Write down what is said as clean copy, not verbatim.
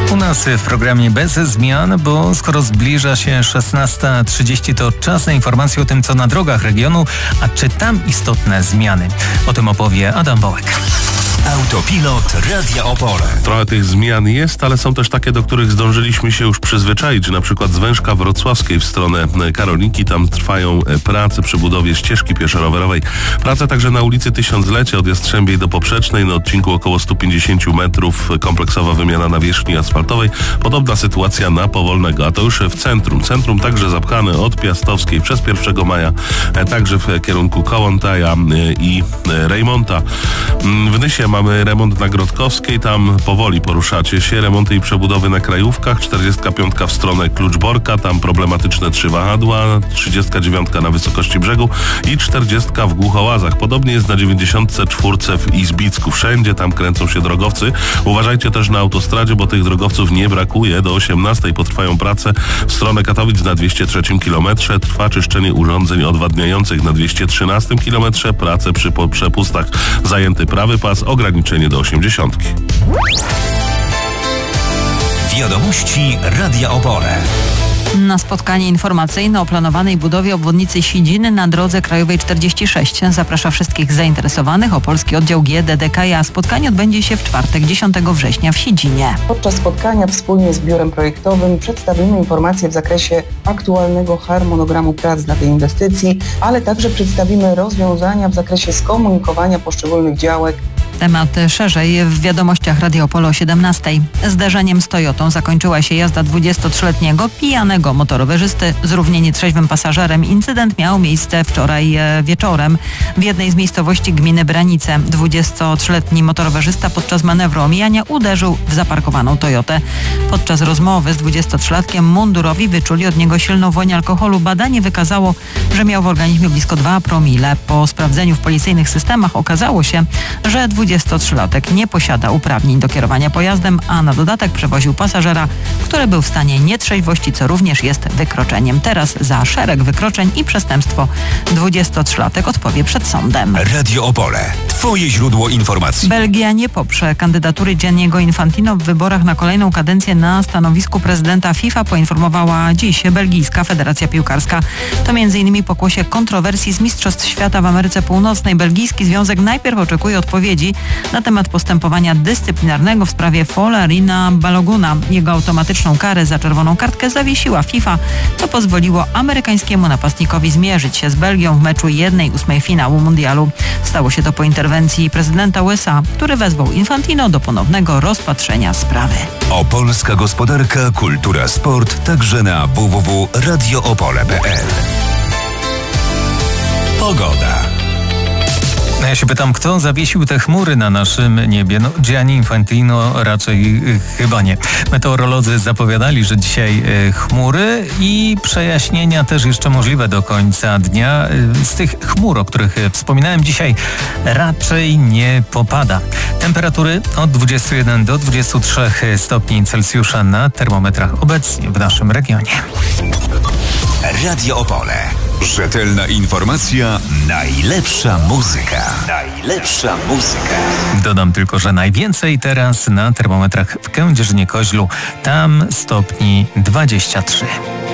U nas w programie bez zmian, bo skoro zbliża się 16:30, to czas na informacje o tym, co na drogach regionu, a czy tam istotne zmiany. O tym opowie Adam Wołek. Autopilot Radia Opole. Trochę tych zmian jest, ale są też takie, do których zdążyliśmy się już przyzwyczaić. Na przykład z Wężka Wrocławskiej w stronę Karolinki. Tam trwają prace przy budowie ścieżki pieszo-rowerowej. Prace także na ulicy Tysiąclecia od Jastrzębiej do Poprzecznej. Na odcinku około 150 metrów kompleksowa wymiana nawierzchni asfaltowej. Podobna sytuacja na Powolnego, a to już w centrum. Centrum także zapchane od Piastowskiej przez 1 maja, także w kierunku Kołątaja i Rejmonta. W Nysie mamy remont na Grodkowskiej, tam powoli poruszacie się. Remonty i przebudowy na Krajówkach, 45 w stronę Kluczborka, tam problematyczne 3 wahadła, 39 na wysokości brzegu i 40 w Głuchołazach. Podobnie jest na 94 w Izbicku. Wszędzie tam kręcą się drogowcy. Uważajcie też na autostradzie, bo tych drogowców nie brakuje. Do 18 potrwają prace w stronę Katowic na 203 km. Trwa czyszczenie urządzeń odwadniających na 213 km. Prace przy przepustach zajęty prawy pas, ograniczenie do 80. Wiadomości Radia Opole. Na spotkanie informacyjne o planowanej budowie obwodnicy Sidziny na drodze krajowej 46 zaprasza wszystkich zainteresowanych Opolski Oddział GDDKiA. Spotkanie odbędzie się w czwartek, 10 września w Sidzinie. Podczas spotkania wspólnie z biurem projektowym przedstawimy informacje w zakresie aktualnego harmonogramu prac dla tej inwestycji, ale także przedstawimy rozwiązania w zakresie skomunikowania poszczególnych działek. Temat szerzej w wiadomościach Radia Opole o 17:00. Zdarzeniem z Toyotą zakończyła się jazda 23-letniego pijanego motorowerzysty z równie nietrzeźwym pasażerem. Incydent miał miejsce wczoraj wieczorem w jednej z miejscowości gminy Branice. 23-letni motorowerzysta podczas manewru omijania uderzył w zaparkowaną Toyotę. Podczas rozmowy z 23-latkiem mundurowi wyczuli od niego silną woń alkoholu. Badanie wykazało, że miał w organizmie blisko 2 promile. Po sprawdzeniu w policyjnych systemach okazało się, że 23-latek nie posiada uprawnień do kierowania pojazdem, a na dodatek przewoził pasażera, który był w stanie nietrzeźwości, co również jest wykroczeniem. Teraz za szereg wykroczeń i przestępstwo 23-latek odpowie przed sądem. Radio Opole. Twoje źródło informacji. Belgia nie poprze kandydatury Gianniego Infantino w wyborach na kolejną kadencję na stanowisku prezydenta FIFA, poinformowała dziś Belgijska Federacja Piłkarska. To m.in. pokłosie kontrowersji z Mistrzostw Świata w Ameryce Północnej. Belgijski związek najpierw oczekuje odpowiedzi na temat postępowania dyscyplinarnego w sprawie Folarina Baloguna. Jego automatyczną karę za czerwoną kartkę zawiesiła FIFA, co pozwoliło amerykańskiemu napastnikowi zmierzyć się z Belgią w meczu 1/8 finału mundialu. Stało się to po interwencji prezydenta USA, który wezwał Infantino do ponownego rozpatrzenia sprawy. Opolska gospodarka, kultura, sport, także na www.radioopole.pl. Pogoda. Ja się pytam, kto zawiesił te chmury na naszym niebie? No, Gianni Infantino raczej chyba nie. Meteorolodzy zapowiadali, że dzisiaj chmury i przejaśnienia też jeszcze możliwe do końca dnia. Z tych chmur, o których wspominałem, dzisiaj raczej nie popada. Temperatury od 21 do 23 stopni Celsjusza na termometrach obecnie w naszym regionie. Radio Opole. Rzetelna informacja, najlepsza muzyka. Najlepsza muzyka. Dodam tylko, że najwięcej teraz na termometrach w Kędzierzynie-Koźlu. Tam stopni 23.